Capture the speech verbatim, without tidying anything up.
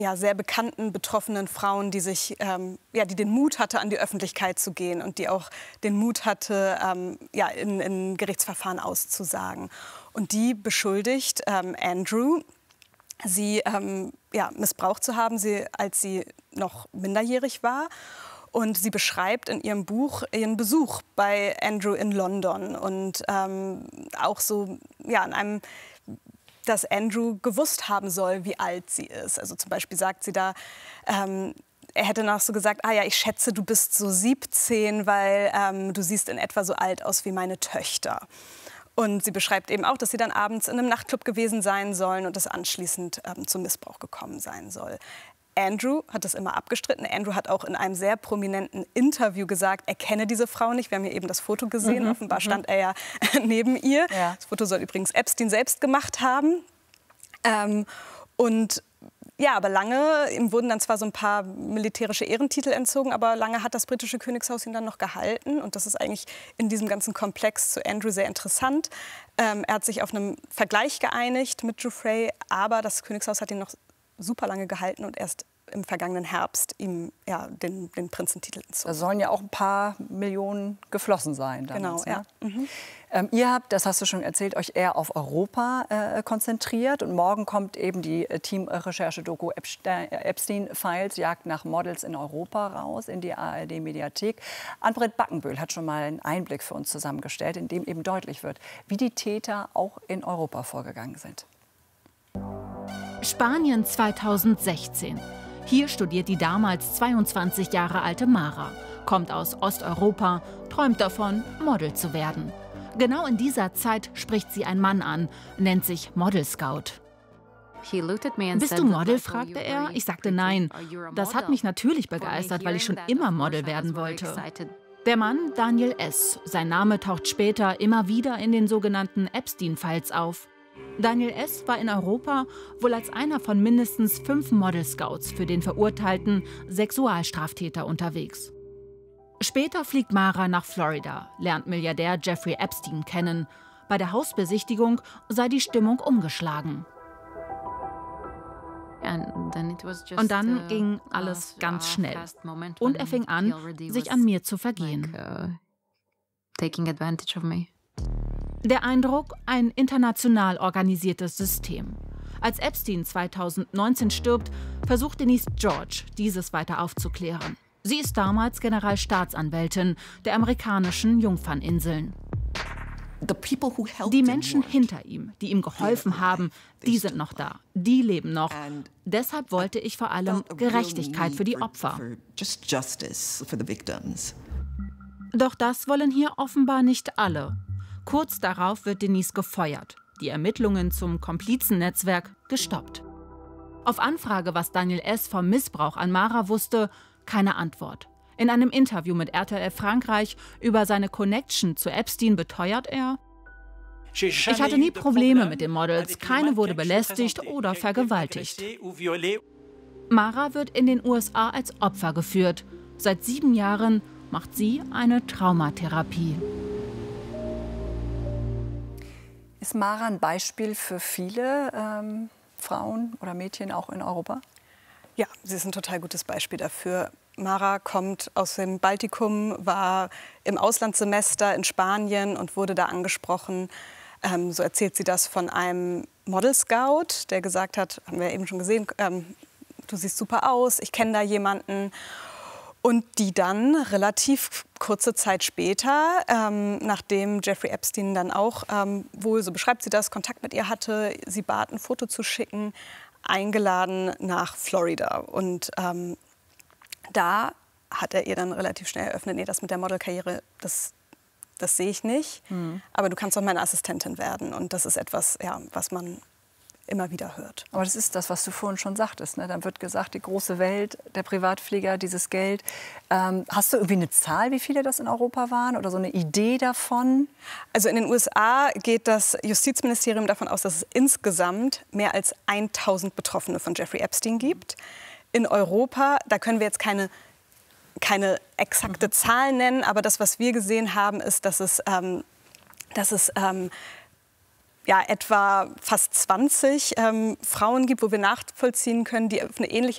ja, sehr bekannten, betroffenen Frauen, die sich, ähm, ja, die den Mut hatte, an die Öffentlichkeit zu gehen und die auch den Mut hatte, ähm, ja, in, in Gerichtsverfahren auszusagen. Und die beschuldigt ähm, Andrew, sie ähm, ja, missbraucht zu haben, sie, als sie noch minderjährig war. Und sie beschreibt in ihrem Buch ihren Besuch bei Andrew in London und ähm, auch so, ja, in einem, dass Andrew gewusst haben soll, wie alt sie ist. Also zum Beispiel sagt sie da, ähm, er hätte noch so gesagt, ah ja, ich schätze, du bist so siebzehn, weil ähm, du siehst in etwa so alt aus wie meine Töchter. Und sie beschreibt eben auch, dass sie dann abends in einem Nachtclub gewesen sein sollen und es anschließend ähm, zum Missbrauch gekommen sein soll. Andrew hat das immer abgestritten. Andrew hat auch in einem sehr prominenten Interview gesagt, er kenne diese Frau nicht. Wir haben hier eben das Foto gesehen. Mhm, Offenbar stand er ja neben ihr. Ja. Das Foto soll übrigens Epstein selbst gemacht haben. Ähm, und ja, aber lange, ihm wurden dann zwar so ein paar militärische Ehrentitel entzogen, aber lange hat das britische Königshaus ihn dann noch gehalten. Und das ist eigentlich in diesem ganzen Komplex zu Andrew sehr interessant. Ähm, er hat sich auf einen Vergleich geeinigt mit Giuffre, aber das Königshaus hat ihn noch super lange gehalten und erst im vergangenen Herbst ihm ja, den, den Prinzentitel entzogen. Da sollen ja auch ein paar Millionen geflossen sein. Genau, Damals, ne? ja. Mhm. Ähm, ihr habt, das hast du schon erzählt, euch eher auf Europa äh, konzentriert. Und morgen kommt eben die äh, Team-Recherche-Doku Epstein-Files, Jagd nach Models in Europa raus, in die A R D-Mediathek. Annbrit Backenböhl hat schon mal einen Einblick für uns zusammengestellt, in dem eben deutlich wird, wie die Täter auch in Europa vorgegangen sind. Spanien zweitausendsechzehn. Hier studiert die damals zweiundzwanzig Jahre alte Mara, kommt aus Osteuropa, träumt davon, Model zu werden. Genau in dieser Zeit spricht sie einen Mann an, nennt sich Model Scout. Bist du Model? Fragte er. Ich sagte nein. Das hat mich natürlich begeistert, weil ich schon immer Model werden wollte. Der Mann, Daniel S., sein Name taucht später immer wieder in den sogenannten Epstein-Files auf. Daniel S. war in Europa wohl als einer von mindestens fünf Model-Scouts für den verurteilten Sexualstraftäter unterwegs. Später fliegt Mara nach Florida, lernt Milliardär Jeffrey Epstein kennen. Bei der Hausbesichtigung sei die Stimmung umgeschlagen. Und dann ging alles ganz schnell. Und er fing an, sich an mir zu vergehen. Der Eindruck, ein international organisiertes System. Als Epstein zweitausendneunzehn stirbt, versucht Denise George, dieses weiter aufzuklären. Sie ist damals Generalstaatsanwältin der amerikanischen Jungferninseln. Die Menschen hinter ihm, die ihm geholfen haben, die sind noch da, die leben noch. Deshalb wollte ich vor allem Gerechtigkeit für die Opfer. Doch das wollen hier offenbar nicht alle. Kurz darauf wird Denise gefeuert, die Ermittlungen zum Komplizennetzwerk gestoppt. Auf Anfrage, was Daniel S. vom Missbrauch an Mara wusste, keine Antwort. In einem Interview mit R T L Frankreich über seine Connection zu Epstein beteuert er: Ich hatte nie Probleme mit den Models, keine wurde belästigt oder vergewaltigt. Mara wird in den U S A als Opfer geführt. Seit sieben Jahren macht sie eine Traumatherapie. Ist Mara ein Beispiel für viele ähm, Frauen oder Mädchen auch in Europa? Ja, sie ist ein total gutes Beispiel dafür. Mara kommt aus dem Baltikum, war im Auslandssemester in Spanien und wurde da angesprochen. Ähm, so erzählt sie das von einem Model Scout, der gesagt hat, haben wir eben schon gesehen, ähm, du siehst super aus, ich kenne da jemanden. Und die dann relativ kurze Zeit später, ähm, nachdem Jeffrey Epstein dann auch, ähm, wohl, so beschreibt sie das, Kontakt mit ihr hatte, sie bat, ein Foto zu schicken, eingeladen nach Florida. Und ähm, da hat er ihr dann relativ schnell eröffnet, nee, das mit der Modelkarriere, das, das sehe ich nicht. Mhm. Aber du kannst doch meine Assistentin werden. Und das ist etwas, ja, was man immer wieder hört. Aber das ist das, was du vorhin schon sagtest. Ne? Dann wird gesagt, die große Welt, der Privatflieger, dieses Geld. Ähm, hast du irgendwie eine Zahl, wie viele das in Europa waren oder so eine Idee davon? Also in den U S A geht das Justizministerium davon aus, dass es insgesamt mehr als tausend Betroffene von Jeffrey Epstein gibt. In Europa, da können wir jetzt keine, keine exakte mhm. Zahl nennen, aber das, was wir gesehen haben, ist, dass es, ähm, dass es ähm, ja, etwa fast zwanzig ähm, Frauen gibt, wo wir nachvollziehen können, die auf eine ähnliche